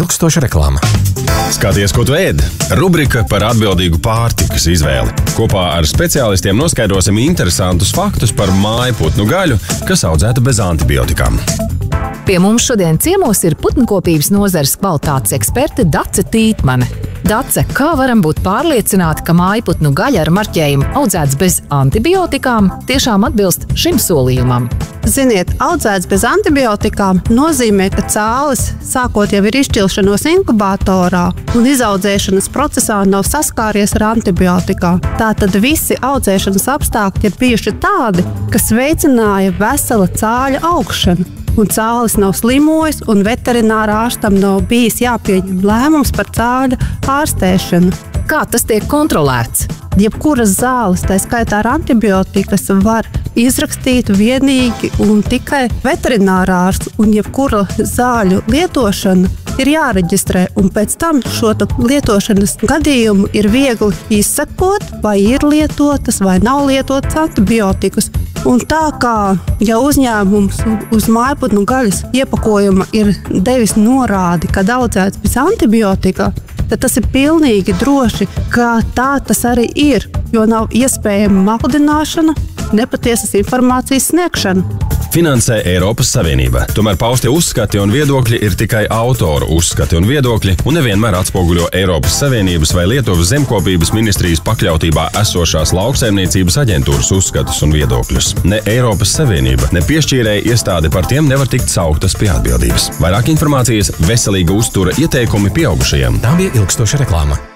ilgstoša reklāma. Skaties, ko tu ēd! Rubrika par atbildīgu pārtikas izvēli. Kopā ar speciālistiem noskaidrosim interesantus faktus par mājputnu gaļu, kas audzēta bez antibiotikām. Pie mums šodien ciemos ir putnkopības nozares kvalitātes eksperte Dace Tītmane. Dace, kā varam būt pārliecināti, ka mājputnu gaļa ar marķējumu audzēts bez antibiotikām tiešām atbilst šim solījumam? Ziniet, audzēts bez antibiotikām nozīmē, ka cālis sākot jau ir izšķilšanos inkubatorā un izaudzēšanas procesā nav saskāries ar antibiotikām. Tātad visi audzēšanas apstākļi ir bijuši tādi, kas veicināja vesela cāļa augšanu. Un cālis nav slimojis, un veterinārā ārstam nav bijis jāpieņem lēmums par cāļa ārstēšanu. Kā tas tiek kontrolēts? Jebkuras zāles, tā skaitā ar antibiotikas, var izrakstīt vienīgi un tikai veterinārā ārsts, un jebkura zāļu lietošana ir jāreģistrē, un pēc tam šo lietošanas gadījumu ir viegli izsekot, vai ir lietotas vai nav lietotas antibiotikas. Un tā kā ja uzņēmums uz mājputnu gaļas iepakojuma ir devis norādi, ka audzēts bez antibiotika, tad tas ir pilnīgi droši, ka tā tas arī ir, jo nav iespējama maldināšana, nepatiesas informācijas sniegšana. Finansē Eiropas Savienība. Tomēr paustie uzskati un viedokļi ir tikai autoru uzskati un viedokļi un nevienmēr atspoguļo Eiropas Savienības vai Lietuvas zemkopības ministrijas pakļautībā esošās lauksaimniecības aģentūras uzskatus un viedokļus. Ne Eiropas Savienība, ne piešķīrēja iestāde par tiem nevar tikt sauktas pie atbildības. Vairāk informācijas, veselīga uztura ieteikumi pieaugušajiem. Tā bija ilgstoša reklāma.